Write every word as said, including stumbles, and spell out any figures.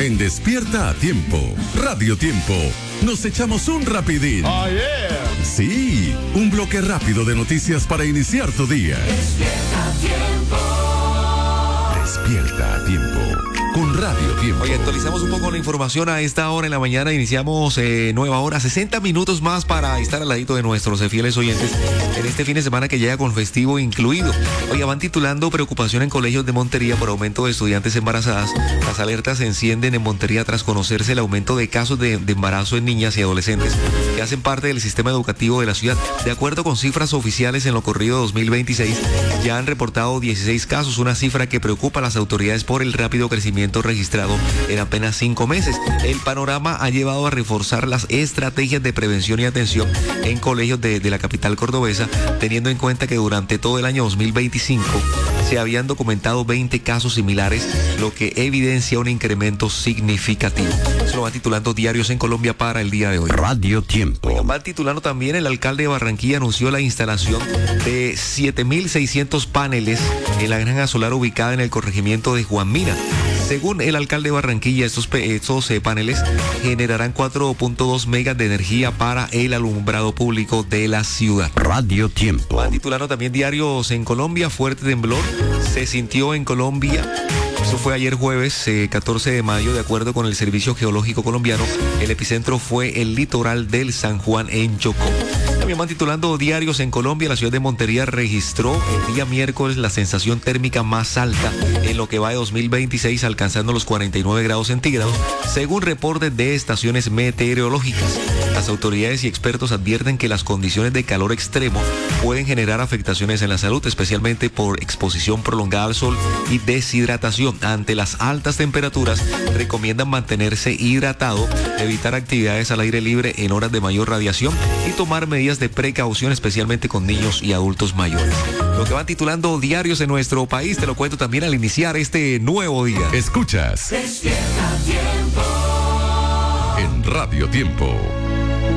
En Despierta a Tiempo, Radio Tiempo, nos echamos un rapidín. Oh, yeah. Sí, un bloque rápido de noticias para iniciar tu día. Despierta a Tiempo. Despierta a Tiempo. Con Radio Tiempo. Oye, actualizamos un poco la información a esta hora en la mañana. Iniciamos eh, nueva hora, sesenta minutos más para estar al ladito de nuestros eh, fieles oyentes en este fin de semana que llega con festivo incluido. Oye, van titulando preocupación en colegios de Montería por aumento de estudiantes embarazadas. Las alertas se encienden en Montería tras conocerse el aumento de casos de, de embarazo en niñas y adolescentes que hacen parte del sistema educativo de la ciudad. De acuerdo con cifras oficiales, en lo corrido dos mil veintiséis ya han reportado dieciséis casos, una cifra que preocupa a las autoridades por el rápido crecimiento registrado en apenas cinco meses. El panorama ha llevado a reforzar las estrategias de prevención y atención en colegios de, de la capital cordobesa, teniendo en cuenta que durante todo el año dos mil veinticinco se habían documentado veinte casos similares, lo que evidencia un incremento significativo. Eso lo van titulando Diarios en Colombia para el día de hoy. Radio Tiempo. Oigan, van titulando también: el alcalde de Barranquilla anunció la instalación de siete mil seiscientos paneles en la granja solar ubicada en el corregimiento de Juan Mina. Según el alcalde de Barranquilla, estos, estos eh, paneles generarán cuatro punto dos megas de energía para el alumbrado público de la ciudad. Radio Tiempo. Van titulando también Diarios en Colombia: fuerte temblor se sintió en Colombia. Eso fue ayer jueves, eh, catorce de mayo, de acuerdo con el Servicio Geológico Colombiano. El epicentro fue el litoral del San Juan en Chocó. También van titulando Diarios en Colombia: la ciudad de Montería registró el día miércoles la sensación térmica más alta en lo que va de dos mil veintiséis, alcanzando los cuarenta y nueve grados centígrados, según reportes de estaciones meteorológicas. Las autoridades y expertos advierten que las condiciones de calor extremo pueden generar afectaciones en la salud, especialmente por exposición prolongada al sol y deshidratación. Ante las altas temperaturas, recomiendan mantenerse hidratado, evitar actividades al aire libre en horas de mayor radiación y tomar medidas de precaución, especialmente con niños y adultos mayores. Lo que van titulando Diarios en nuestro país, te lo cuento también al iniciar este nuevo día. Escuchas Despierta a Tiempo. en Radio Tiempo.